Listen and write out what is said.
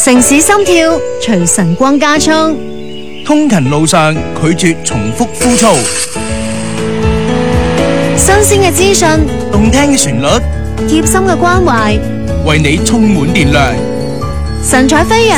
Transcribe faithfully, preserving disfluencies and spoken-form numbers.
城市心跳隨晨光加速， 通勤路上拒絕重複枯燥， 新鮮嘅資訊， 動聽嘅旋律， 貼心嘅關懷， 為你充滿電量。 神采飛揚。